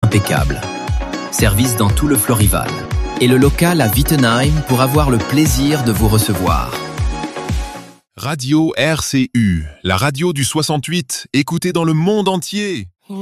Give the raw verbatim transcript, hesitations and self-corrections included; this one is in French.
impeccable. Service dans tout le Florival. Et le local à Wittenheim pour avoir le plaisir de vous recevoir. Radio R C U, la radio du soixante-huit, écoutée dans le monde entier.